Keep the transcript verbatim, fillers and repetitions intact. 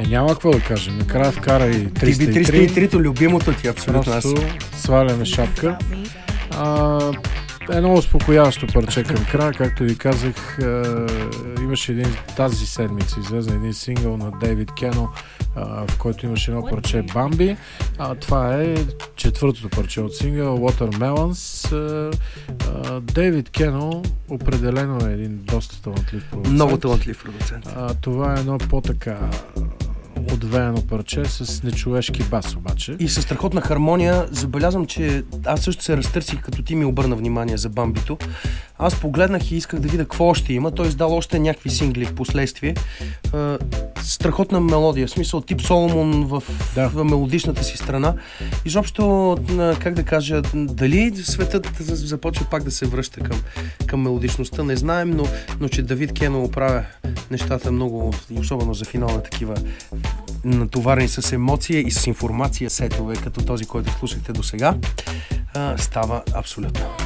няма какво да кажем. Накрая вкара и триста и три. триста и три-то любимото ти, абсолютно. Просто сваляме шапка. А, едно успокояващо парче към края, както ви казах, е, имаше един тази седмица излезе един сингъл на Дейвид Кено, е, в който имаше едно парче Бамби. А, това е четвъртото парче от сингъл Watermelons. Е, е, Дейвид Кено определено е един доста талантлив продуцент. Много талантлив продуцент. А, това е едно по-така отвеяно парче с нечовешки бас обаче. И със страхотна хармония. Забелязвам, че аз също се разтърсих, като ти ми обърна внимание за Бамбито. Аз погледнах и исках да видя какво още има. Той издал още някакви сингли в последствие. Е, страхотна мелодия, в смисъл тип Соломон в, да. в мелодичната си страна. Изобщо, как да кажа, дали светът започва пак да се връща към, към мелодичността, не знаем, но, но че Давид Кено оправя нещата много, особено за финал на такива натоварени с емоция и с информация сетове, като този, който слушахте до сега, става абсолютно.